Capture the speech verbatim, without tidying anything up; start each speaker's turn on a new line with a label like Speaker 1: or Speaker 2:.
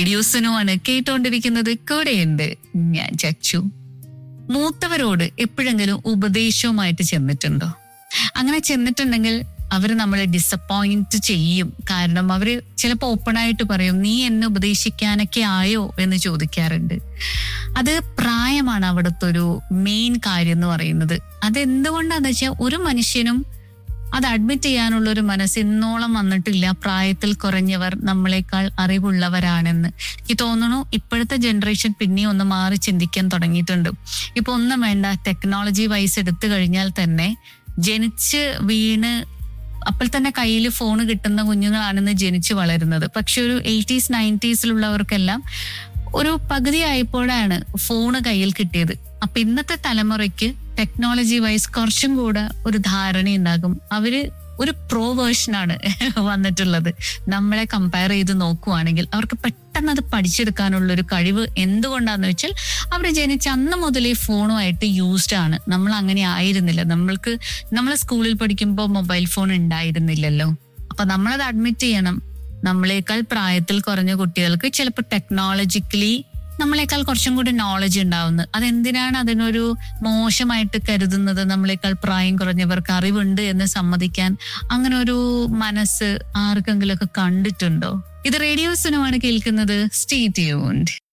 Speaker 1: റേഡിയോസിനുമാണ് കേട്ടോണ്ടിരിക്കുന്നത്. കൂടെയുണ്ട് ഞാൻ ചച്ചു. മൂത്തവരോട് എപ്പോഴെങ്കിലും ഉപദേശവുമായിട്ട് ചെന്നിട്ടുണ്ടോ? അങ്ങനെ ചെന്നിട്ടുണ്ടെങ്കിൽ അവര് നമ്മളെ ഡിസപ്പോയിന്റ് ചെയ്യും. കാരണം അവര് ചിലപ്പോ ഓപ്പണായിട്ട് പറയും, നീ എന്നെ ഉപദേശിക്കാനൊക്കെ ആയോ എന്ന് ചോദിക്കാറുണ്ട്. അത് പ്രായമാണ് അവിടുത്തെ ഒരു മെയിൻ കാര്യം എന്ന് പറയുന്നത്. അതെന്തുകൊണ്ടാന്ന് വെച്ചാൽ ഒരു മനുഷ്യനും അത് അഡ്മിറ്റ് ചെയ്യാനുള്ള ഒരു മനസ്സ് ഇന്നോളം വന്നിട്ടില്ല. പ്രായത്തിൽ കുറഞ്ഞവർ നമ്മളെക്കാൾ അറിവുള്ളവരാണെന്ന് എനിക്ക് തോന്നുന്നു. ഇപ്പോഴത്തെ ജനറേഷൻ പിന്നെയും ഒന്ന് മാറി ചിന്തിക്കാൻ തുടങ്ങിയിട്ടുണ്ട്. ഇപ്പൊ ഒന്നും വേണ്ട, ടെക്നോളജി വൈസ് എടുത്തു കഴിഞ്ഞാൽ തന്നെ ജനിച്ച് വീണ് അപ്പോൾ തന്നെ കയ്യിൽ ഫോൺ കിട്ടുന്ന കുഞ്ഞുങ്ങളാണെന്ന് ജനിച്ച് വളരുന്നത്. പക്ഷെ ഒരു എയ്റ്റീസ് നയൻറ്റീസിലുള്ളവർക്കെല്ലാം ഒരു പകുതി ആയപ്പോഴാണ് ഫോണ് കയ്യിൽ കിട്ടിയത്. അപ്പൊ ഇന്നത്തെ തലമുറയ്ക്ക് ടെക്നോളജി വൈസ് കുറച്ചും കൂടെ ഒരു ധാരണയുണ്ടാകും. അവര് ഒരു പ്രോ വേർഷനാണ് വന്നിട്ടുള്ളത്. നമ്മളെ കമ്പയർ ചെയ്ത് നോക്കുവാണെങ്കിൽ അവർക്ക് പെട്ടെന്ന് അത് പഠിച്ചെടുക്കാനുള്ള ഒരു കഴിവ് എന്തുകൊണ്ടാന്ന് വെച്ചാൽ അവർ ജനിച്ച അന്ന് മുതലേ ഫോണുമായിട്ട് യൂസ്ഡ് ആണ്. നമ്മൾ അങ്ങനെ ആയിരുന്നില്ല. നമ്മൾക്ക് നമ്മൾ സ്കൂളിൽ പഠിക്കുമ്പോൾ മൊബൈൽ ഫോൺ ഉണ്ടായിരുന്നില്ലല്ലോ. അപ്പൊ നമ്മളത് അഡ്മിറ്റ് ചെയ്യണം. നമ്മളെക്കാൾ പ്രായത്തിൽ കുറഞ്ഞ കുട്ടികൾക്ക് ചിലപ്പോൾ ടെക്നോളജിക്കലി നമ്മളെക്കാൾ കുറച്ചും കൂടി നോളജ് ഉണ്ടാവുന്നത്. അതെന്തിനാണ് അതിനൊരു മോശമായിട്ട് കരുതുന്നത്? നമ്മളെക്കാൾ പ്രായം കുറഞ്ഞവർക്ക് അറിവുണ്ട് എന്ന് സമ്മതിക്കാൻ അങ്ങനെ ഒരു മനസ്സ് ആർക്കെങ്കിലും ഒക്കെ കണ്ടിട്ടുണ്ടോ? ഇത് റേഡിയോ സിനുമാണ് കേൾക്കുന്നത്. Stay tuned.